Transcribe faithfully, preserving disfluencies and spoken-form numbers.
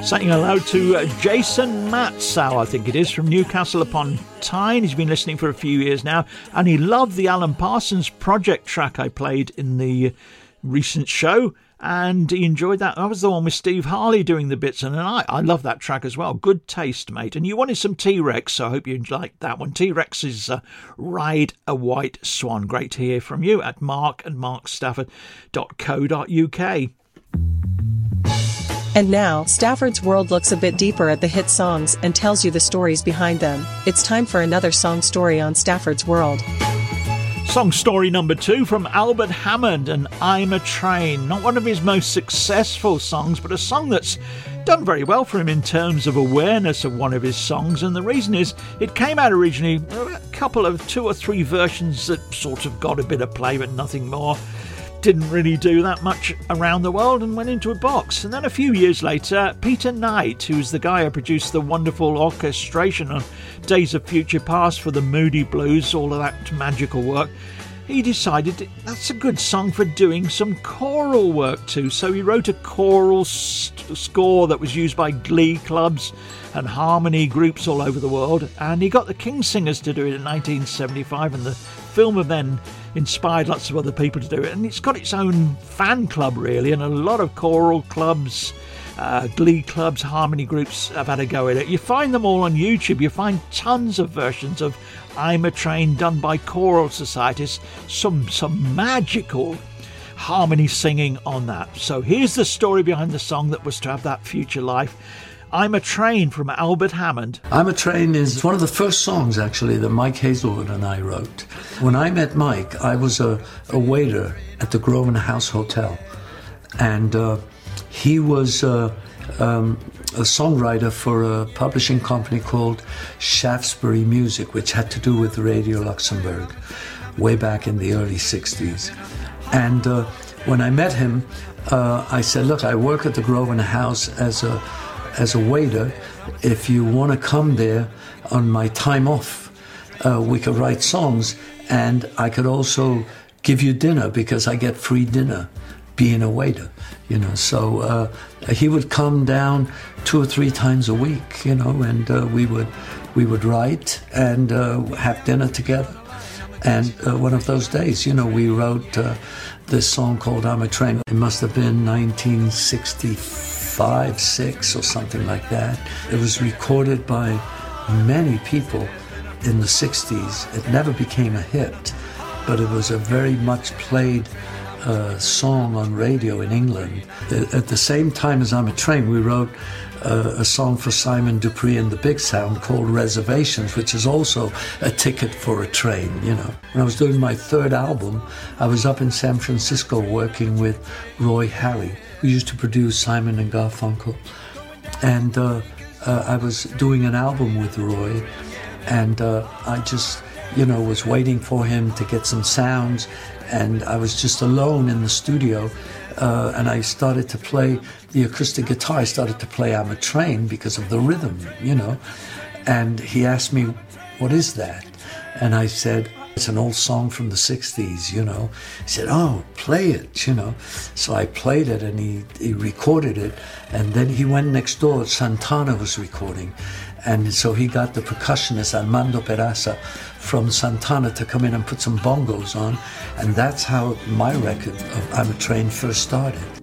Saying hello to uh, Jason Matsow, I think it is, from Newcastle upon Tyne. He's been listening for a few years now, and he loved the Alan Parsons Project track I played in the recent show, and he enjoyed that. That was the one with Steve Harley doing the bits, and I, I love that track as well. Good taste, mate. And you wanted some T-Rex, so I hope you liked that one. T-Rex's uh, Ride a White Swan. Great to hear from you at mark and mark stafford dot co dot uk. And now, Stafford's World looks a bit deeper at the hit songs and tells you the stories behind them. It's time for another song story on Stafford's World. Song story number two from Albert Hammond and I'm a Train. Not one of his most successful songs, but a song that's done very well for him in terms of awareness of one of his songs. And the reason is it came out originally a couple of two or three versions that sort of got a bit of play, but nothing more. Didn't really do that much around the world and went into a box. And then a few years later, Peter Knight, who's the guy who produced the wonderful orchestration on Days of Future Past for the Moody Blues, all of that magical work, he decided that's a good song for doing some choral work to. So he wrote a choral st- score that was used by glee clubs and harmony groups all over the world. And he got the Kingsingers to do it in nineteen seventy-five, and the film have then inspired lots of other people to do it, and it's got its own fan club really, and a lot of choral clubs, uh, glee clubs, harmony groups have had a go at it. You find them all on YouTube. You find tons of versions of I'm a Train done by choral societies, some some magical harmony singing on that. So here's the story behind the song that was to have that future life. I'm a Train from Albert Hammond. I'm a Train is one of the first songs, actually, that Mike Hazelwood and I wrote. When I met Mike, I was a, a waiter at the Grosvenor House Hotel. And uh, he was uh, um, a songwriter for a publishing company called Shaftesbury Music, which had to do with Radio Luxembourg, way back in the early sixties. And uh, when I met him, uh, I said, look, I work at the Grosvenor House as a as a waiter. If you want to come there on my time off, uh, we could write songs, and I could also give you dinner because I get free dinner being a waiter, you know. So uh, he would come down two or three times a week, you know, and uh, we would we would write and uh, have dinner together. And uh, one of those days, you know, we wrote uh, this song called I'm a Train. It must have been nineteen sixty-five, six or something like that. It was recorded by many people in the sixties. It never became a hit, but it was a very much played uh, song on radio in England. At the same time as I'm a Train, we wrote uh, a song for Simon Dupree and the Big Sound called Reservations, which is also a ticket for a train, you know. When I was doing my third album, I was up in San Francisco working with Roy Harry, who used to produce Simon and Garfunkel. And uh, uh, I was doing an album with Roy, and uh, I just, you know, was waiting for him to get some sounds, and I was just alone in the studio, uh, and I started to play the acoustic guitar. I started to play I'm a Train because of the rhythm, you know. And he asked me, what is that? And I said, it's an old song from the sixties, you know. He said, oh, play it, you know. So I played it, and he, he recorded it. And then he went next door. Santana was recording. And so he got the percussionist, Armando Peraza, from Santana to come in and put some bongos on. And that's how my record of I'm a Train first started.